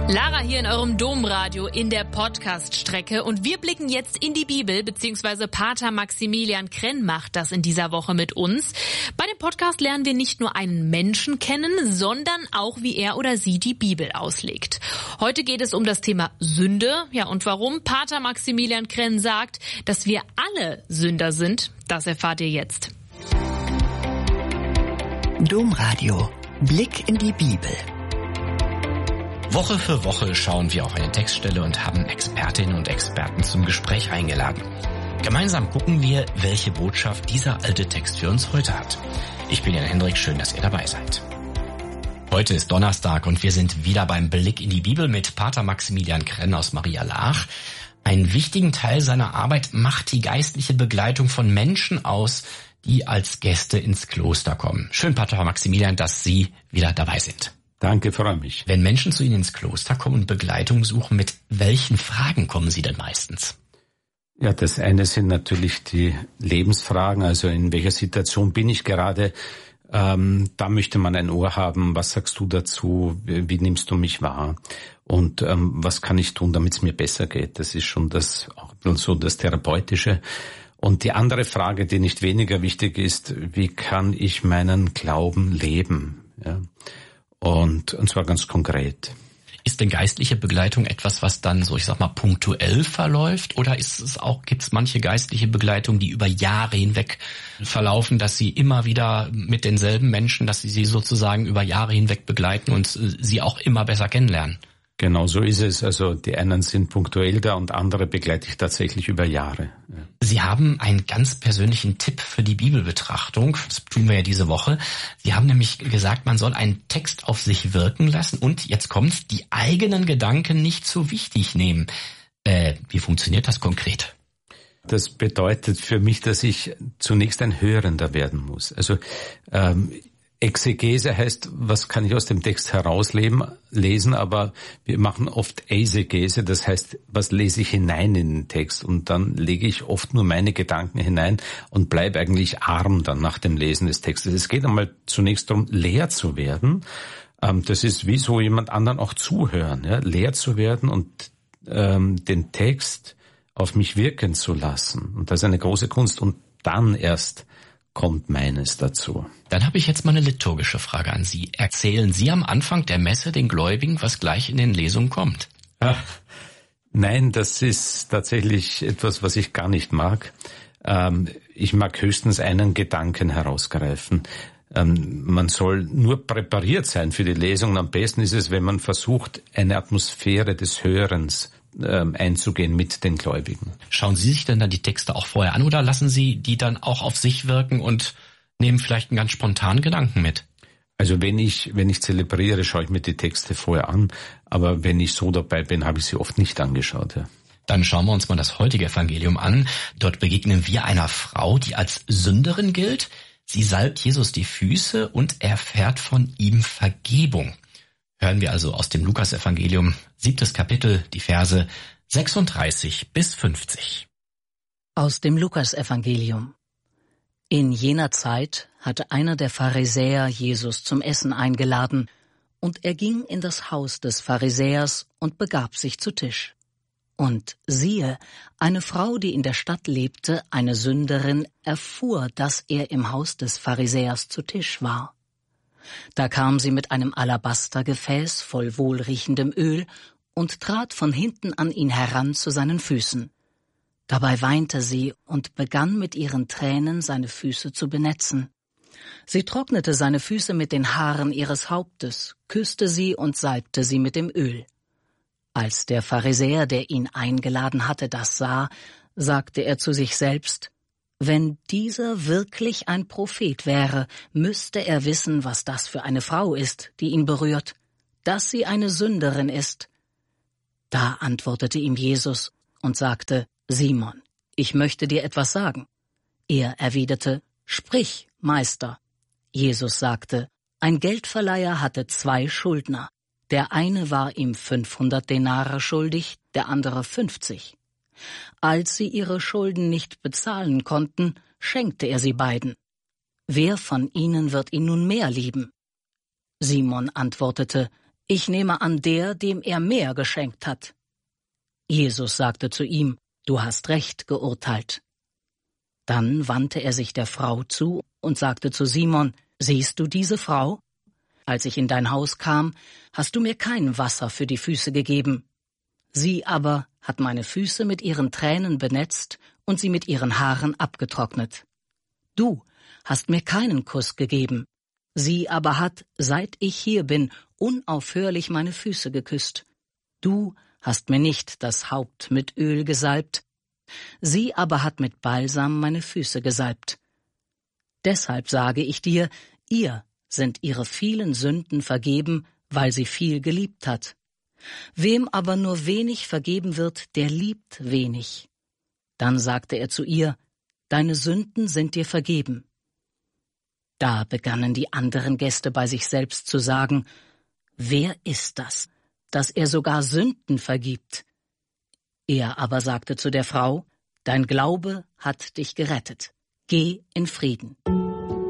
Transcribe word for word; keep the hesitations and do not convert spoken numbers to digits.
Lara hier in eurem Domradio in der Podcast-Strecke und wir blicken jetzt in die Bibel, beziehungsweise Pater Maximilian Krenn macht das in dieser Woche mit uns. Bei dem Podcast lernen wir nicht nur einen Menschen kennen, sondern auch, wie er oder sie die Bibel auslegt. Heute geht es um das Thema Sünde, ja, und warum Pater Maximilian Krenn sagt, dass wir alle Sünder sind, das erfahrt ihr jetzt. Domradio. Blick in die Bibel. Woche für Woche schauen wir auf eine Textstelle und haben Expertinnen und Experten zum Gespräch eingeladen. Gemeinsam gucken wir, welche Botschaft dieser alte Text für uns heute hat. Ich bin Jan Hendrik, schön, dass ihr dabei seid. Heute ist Donnerstag und wir sind wieder beim Blick in die Bibel mit Pater Maximilian Krenn aus Maria Laach. Einen wichtigen Teil seiner Arbeit macht die geistliche Begleitung von Menschen aus, die als Gäste ins Kloster kommen. Schön, Pater Maximilian, dass Sie wieder dabei sind. Danke, freue mich. Wenn Menschen zu Ihnen ins Kloster kommen und Begleitung suchen, mit welchen Fragen kommen Sie denn meistens? Ja, das eine sind natürlich die Lebensfragen, also in welcher Situation bin ich gerade? Ähm, da möchte man ein Ohr haben. Was sagst du dazu? Wie, wie nimmst du mich wahr? Und ähm, was kann ich tun, damit es mir besser geht? Das ist schon das auch so das Therapeutische. Und die andere Frage, die nicht weniger wichtig ist, wie kann ich meinen Glauben leben? Ja. Und, und zwar ganz konkret. Ist denn geistliche Begleitung etwas, was dann so, ich sag mal, punktuell verläuft? Oder ist es auch, gibt es manche geistliche Begleitung, die über Jahre hinweg verlaufen, dass Sie immer wieder mit denselben Menschen, dass Sie sie sozusagen über Jahre hinweg begleiten und sie auch immer besser kennenlernen? Genau so ist es. Also die einen sind punktuell da und andere begleite ich tatsächlich über Jahre. Ja. Sie haben einen ganz persönlichen Tipp für die Bibelbetrachtung. Das tun wir ja diese Woche. Sie haben nämlich gesagt, man soll einen Text auf sich wirken lassen und, jetzt kommt's, die eigenen Gedanken nicht so wichtig nehmen. Äh, wie funktioniert das konkret? Das bedeutet für mich, dass ich zunächst ein Hörender werden muss. Also ähm, Exegese heißt, was kann ich aus dem Text herauslesen, aber wir machen oft Eisegese, das heißt, was lese ich hinein in den Text und dann lege ich oft nur meine Gedanken hinein und bleibe eigentlich arm dann nach dem Lesen des Textes. Es geht einmal zunächst darum, leer zu werden. Das ist wie so jemand anderen auch zuhören, ja? Leer zu werden und ähm, den Text auf mich wirken zu lassen. Und das ist eine große Kunst und dann erst kommt meines dazu. Dann habe ich jetzt mal eine liturgische Frage an Sie. Erzählen Sie am Anfang der Messe den Gläubigen, was gleich in den Lesungen kommt? Ach, nein, das ist tatsächlich etwas, was ich gar nicht mag. Ähm, ich mag höchstens einen Gedanken herausgreifen. Ähm, man soll nur präpariert sein für die Lesung. Am besten ist es, wenn man versucht, eine Atmosphäre des Hörens einzugehen mit den Gläubigen. Schauen Sie sich denn dann die Texte auch vorher an oder lassen Sie die dann auch auf sich wirken und nehmen vielleicht einen ganz spontanen Gedanken mit? Also wenn ich wenn ich zelebriere, schaue ich mir die Texte vorher an, aber wenn ich so dabei bin, habe ich sie oft nicht angeschaut. Ja. Dann schauen wir uns mal das heutige Evangelium an. Dort begegnen wir einer Frau, die als Sünderin gilt. Sie salbt Jesus die Füße und erfährt von ihm Vergebung. Hören wir also aus dem Lukas-Evangelium, siebtes Kapitel, die Verse sechsunddreißig bis fünfzig. Aus dem Lukas-Evangelium. In jener Zeit hatte einer der Pharisäer Jesus zum Essen eingeladen, und er ging in das Haus des Pharisäers und begab sich zu Tisch. Und siehe, eine Frau, die in der Stadt lebte, eine Sünderin, erfuhr, dass er im Haus des Pharisäers zu Tisch war. Da kam sie mit einem Alabastergefäß voll wohlriechendem Öl und trat von hinten an ihn heran zu seinen Füßen. Dabei weinte sie und begann mit ihren Tränen seine Füße zu benetzen. Sie trocknete seine Füße mit den Haaren ihres Hauptes, küsste sie und salbte sie mit dem Öl. Als der Pharisäer, der ihn eingeladen hatte, das sah, sagte er zu sich selbst: Wenn dieser wirklich ein Prophet wäre, müsste er wissen, was das für eine Frau ist, die ihn berührt, dass sie eine Sünderin ist. Da antwortete ihm Jesus und sagte: Simon, ich möchte dir etwas sagen. Er erwiderte: Sprich, Meister. Jesus sagte: Ein Geldverleiher hatte zwei Schuldner. Der eine war ihm fünfhundert Denare schuldig, der andere fünfzig. Als sie ihre Schulden nicht bezahlen konnten, schenkte er sie beiden. Wer von ihnen wird ihn nun mehr lieben? Simon antwortete: Ich nehme an, der, dem er mehr geschenkt hat. Jesus sagte zu ihm, du hast recht geurteilt. Dann wandte er sich der Frau zu und sagte zu Simon, siehst du diese Frau? Als ich in dein Haus kam, hast du mir kein Wasser für die Füße gegeben. Sie aber hat meine Füße mit ihren Tränen benetzt und sie mit ihren Haaren abgetrocknet. Du hast mir keinen Kuss gegeben. Sie aber hat, seit ich hier bin, unaufhörlich meine Füße geküsst. Du hast mir nicht das Haupt mit Öl gesalbt. Sie aber hat mit Balsam meine Füße gesalbt. Deshalb sage ich dir, ihr sind ihre vielen Sünden vergeben, weil sie viel geliebt hat. Wem aber nur wenig vergeben wird, der liebt wenig. Dann sagte er zu ihr, deine Sünden sind dir vergeben. Da begannen die anderen Gäste bei sich selbst zu sagen, wer ist das, dass er sogar Sünden vergibt? Er aber sagte zu der Frau, dein Glaube hat dich gerettet. Geh in Frieden.